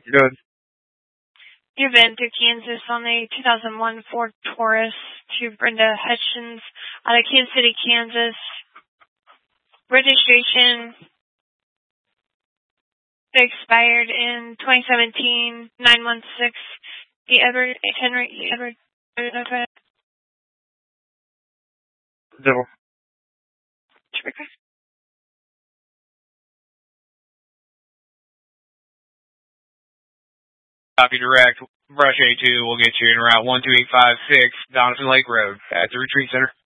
Good. You've been to Kansas on a 2001 Ford Taurus to Brenda Hutchins out of Kansas City, Kansas. Registration expired in 2017, 916. Henry Edward. Double. Copy direct. Brush A2 will get you in route 12856, Doniphan Lake Road at the retreat center.